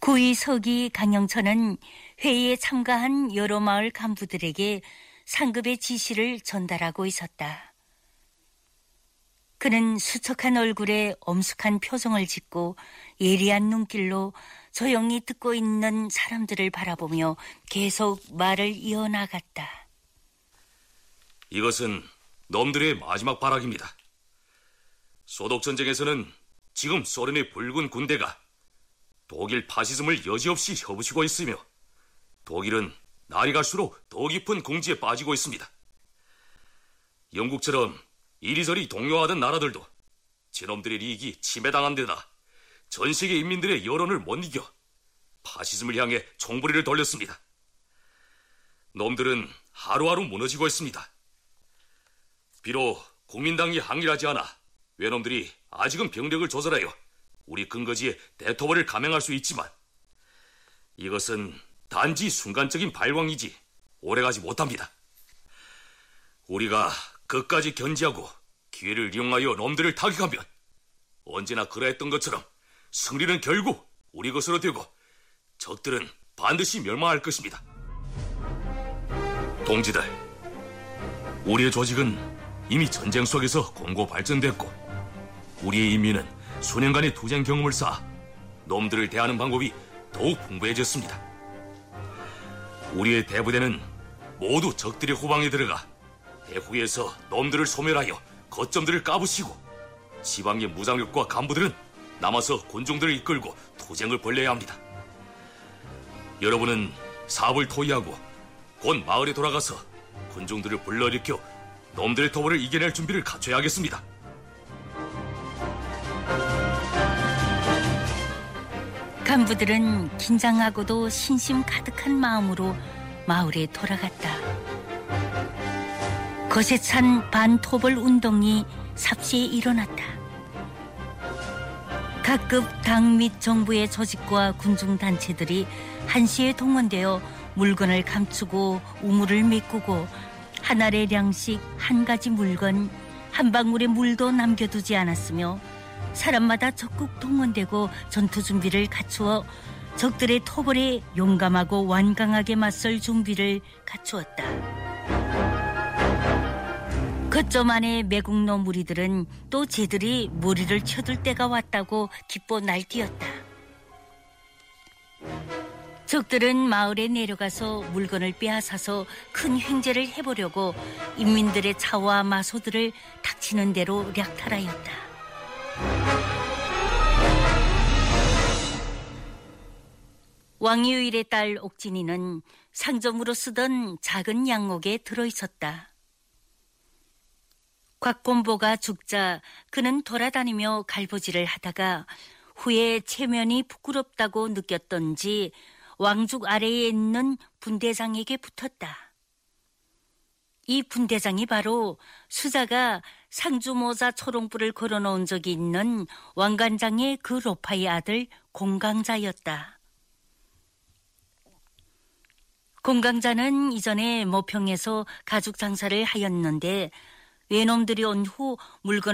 고위 서기 강영천은 회의에 참가한 여러 마을 간부들에게 상급의 지시를 전달하고 있었다. 그는 수척한 얼굴에 엄숙한 표정을 짓고 예리한 눈길로 조용히 듣고 있는 사람들을 바라보며 계속 말을 이어나갔다. 이것은 놈들의 마지막 발악입니다. 소독전쟁에서는 지금 소련의 붉은 군대가 독일 파시즘을 여지없이 협으시고 있으며 독일은 날이 갈수록 더 깊은 궁지에 빠지고 있습니다. 영국처럼 이리저리 동요하던 나라들도 저놈들의 이익이 침해당한 데다 전 세계 인민들의 여론을 못 이겨 파시즘을 향해 총부리를 돌렸습니다. 놈들은 하루하루 무너지고 있습니다. 비록 국민당이 항일하지 않아 외놈들이 아직은 병력을 조절하여 우리 근거지에 대토벌을 감행할 수 있지만 이것은 단지 순간적인 발광이지 오래가지 못합니다. 우리가 끝까지 견지하고 기회를 이용하여 놈들을 타격하면 언제나 그러했던 것처럼 승리는 결국 우리 것으로 되고 적들은 반드시 멸망할 것입니다. 동지들, 우리의 조직은 이미 전쟁 속에서 공고 발전됐고 우리의 인민은 수년간의 투쟁 경험을 쌓아 놈들을 대하는 방법이 더욱 풍부해졌습니다. 우리의 대부대는 모두 적들의 후방에 들어가 대후에서 놈들을 소멸하여 거점들을 까부시고 지방의 무장력과 간부들은 남아서 군중들을 이끌고 투쟁을 벌려야 합니다. 여러분은 사업을 토의하고 곧 마을에 돌아가서 군중들을 불러일으켜 놈들의 토벌을 이겨낼 준비를 갖춰야 하겠습니다. 간부들은 긴장하고도 신심 가득한 마음으로 마을에 돌아갔다. 거세 찬 반토벌 운동이 삽시에 일어났다. 각급 당 및 정부의 조직과 군중단체들이 한시에 동원되어 물건을 감추고 우물을 메꾸고 한 알의粮식, 한 가지 물건, 한 방울의 물도 남겨두지 않았으며 사람마다 적극 동원되고 전투 준비를 갖추어 적들의 토벌에 용감하고 완강하게 맞설 준비를 갖추었다. 거점 안의 매국노 무리들은 또 쟤들이 머리를 쳐들 때가 왔다고 기뻐 날뛰었다. 적들은 마을에 내려가서 물건을 빼앗아서 큰 횡재를 해보려고 인민들의 차와 마소들을 닥치는 대로 약탈하였다. 왕유일의 딸 옥진이는 상점으로 쓰던 작은 양옥에 들어있었다. 곽곰보가 죽자 그는 돌아다니며 갈보지를 하다가 후에 체면이 부끄럽다고 느꼈던지 왕죽 아래에 있는 분대장에게 붙었다. 이 분대장이 바로 수자가 상주모자 초롱불을 걸어놓은 적이 있는 왕간장의 그 로파의 아들 공강자였다. 공강자는 이전에 모평에서 가죽 장사를 하였는데 외놈들이 온 후 물건